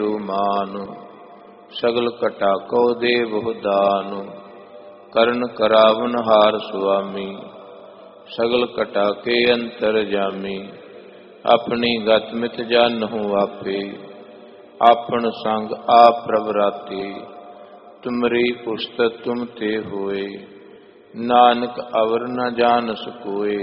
मान, सगल कटा को दे बहु दान। करण करावन हार सुआमी, सगल कटा के अंतर जामी। अपनी गत मित जानहु आपे, आपन संग आप प्रवराते। तुमरी पुस्तक तुम ते होए, नानक अवर न जानस कोय।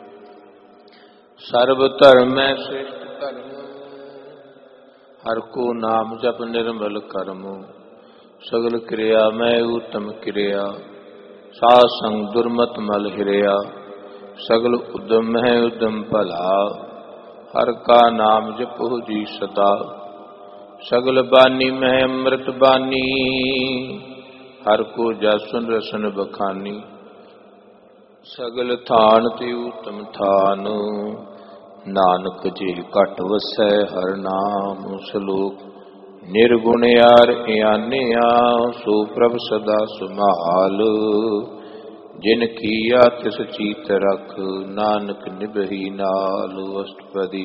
सर्व धर्म में श्रेष्ठ धर्म, हर को नाम जप निर्मल कर्म। सगल क्रिया में उत्तम क्रिया, साध संग दुर्मत मल हिरिया। सगल उद्यम है उद्यम भला, हर का नाम जपो जी सदा। सगल बानी में अमृत बानी, हर को जासुन रसन बखानी। सगल थान ते उत्तम थान, नानक जी घट वसै हर नाम। सलोक निर्गुण यार यानिया, सो प्रभ सदा सुमाल। जिन किया तिस चीत रख, नानक निबही नाल। अष्टपदी।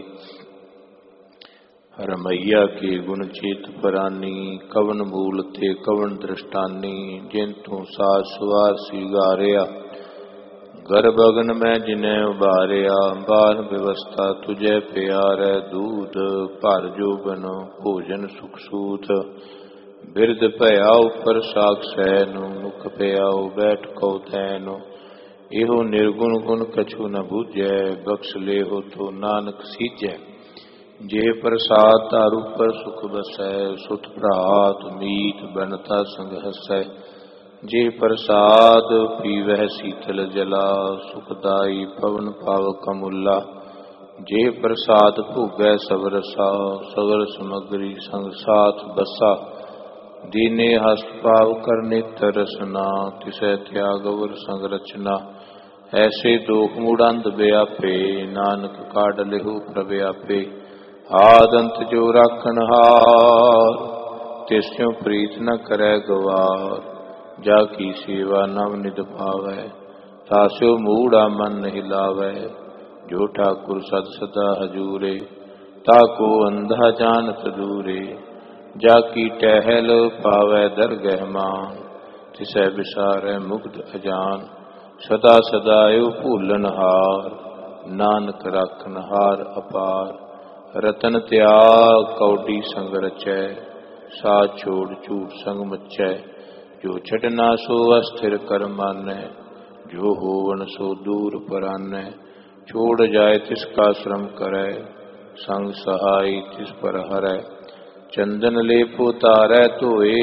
रमैया के गुण चेत परानी, कवन मूल थे कवन दृष्टानी। जिन तू साज सुवार सिगारिया, गर्भ अगन में जिन्हें उबारिया। बाल व्यवस्था तुझे प्यारे, दूध भर जोबन भोजन सुख सूत। बिरद भया उपर साख सैन, मुख प्याओ बैठ कौ तैन। इहो निर्गुण गुण कछु न बूझै, बख्श ले हो तो नानक सीजै। जे प्रसाद तारु पर सुख बसै, सुत भ्रात मीत बनता संग हसै। जे प्रसाद पीवह शीतल जला, सुखदाई पवन पावक अमूला। जे प्रसाद भोगै सब रसा, सगल समग्री संग साथ बसा। दीने हस्त पाव कर नेत्र रसना, तिसै त्याग अवर संग रचना। ऐसे दोख मूढ़ व्यापे, नानक काढ़ लेहु प्रव्यापे। आदंत जो राखन हार, तिस्यों प्रीत न करै गवार। जाकी सेवा नव निध पावै, तास्यो मूढ़ा मन नहीं लावै। जो ठाकुर सद सदा हजूरे, ताको अंधा जानत दूरे। जाकी टहल पावै दरगह मान, तिसै विसारै मुग्ध अजान। सदा सदा यो भूलन हार, नानक राखन हार अपार। रतन त्याग कौडी संग रचै, साथ छोड़ झूठ संग मचै। जो छटना सो अस्थिर कर मानै, जो होवन सो दूर परानै। छोड़ जाए तिसका श्रम करै, संग सहाय तिस पर हरै। चंदन लेपो तारै धोए,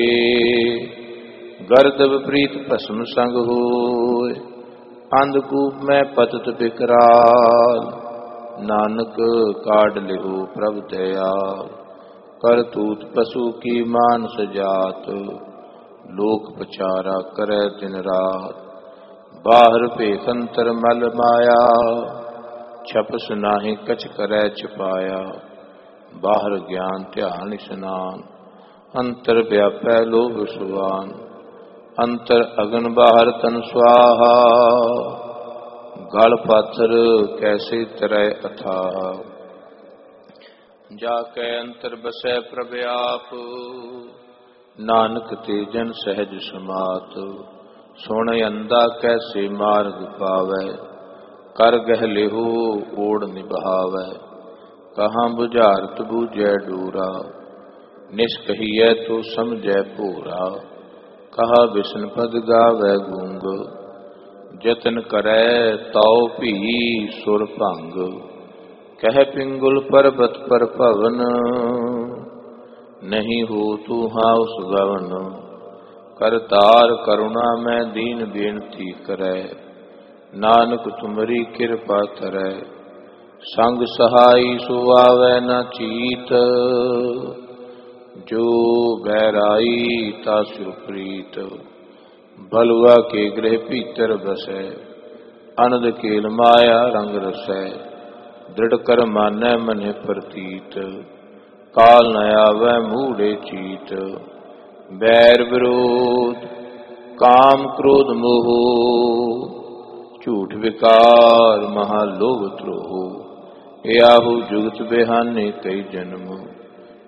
गर्द विपरीत भस्म संग होय। अंधकूप में पतत बिकराल, नानक काढ़ लेहु प्रभ दयाल। करतूत पशु की मानस जात, लोक पचारा करे दिन रात। बाहर भेख अंतर मल माया, छपस नाहि कछ करे छिपाया। बाहर ज्ञान ध्यान स्नान, अंतर व्यापै लोभ सुवान। अंतर अगन बाहर तन स्वाहा, गल पाथर कैसे तरय अथाह। जाकै अंतर बसै प्रभ आप, नानक ते जन सहज समात। सुन अंधा कैसे मार्ग पावै, कर गह लेहो ओढ़ निभावै। कहाँ बुझारत बूझै डूरा, निष्कहियै तो समझै भोरा। कहा बिसन पद गावै गूंग, जतन करै ताओ भी सुर भंग। कह पिंगुल पर्वत पर भवन, नहीं हो तू हाउस गवन। करतार करुणा में दीन बेनती करै, नानक तुमरी कृपा धरै। संग सहाई सो आवै न चीत, जो बैराई तासु प्रीत। बलुआ के गृह भीतर बसै, अनद केल माया रंग रसै। दृढ़ कर मानै मने प्रतीत, काल न आवै मूढ़े चीत। बैर विरोध काम क्रोध मोह, झूठ विकार महालोभ द्रोह। याहू जुगत बेहाने कई जन्म,